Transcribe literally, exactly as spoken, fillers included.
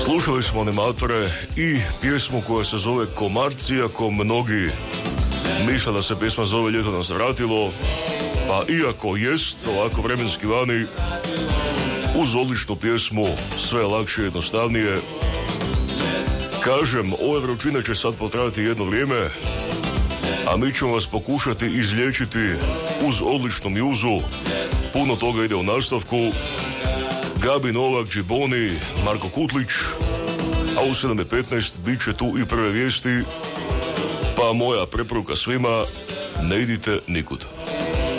Slušali smo animatore i pjesmu koja se zove Komarci, ako mnogi misle da se pjesma zove Ljeto nas vratilo, pa iako jest ovako vremenski vani, uz odličnu pjesmu sve lakše i jednostavnije. Kažem, ove vrućine će sad potrajati jedno vrijeme, a mi ćemo vas pokušati izliječiti uz odličnu mjuzu. Puno toga ide u nastavku. Gabi Novak, Džiboni, Marko Kutlić, a u sedam i petnaest bit će tu i prve vijesti, pa moja preporuka svima, ne idite nikud.